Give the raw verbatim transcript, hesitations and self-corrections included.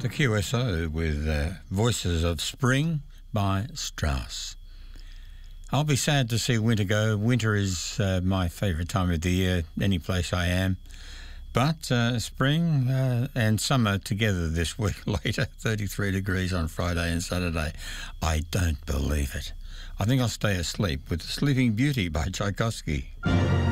the Q S O with uh, Voices of Spring by Strauss. I'll be sad to see winter go. Winter is uh, my favourite time of the year, any place I am. But uh, spring uh, and summer together this week later, thirty-three degrees on Friday and Saturday. I don't believe it. I think I'll stay asleep with Sleeping Beauty by Tchaikovsky.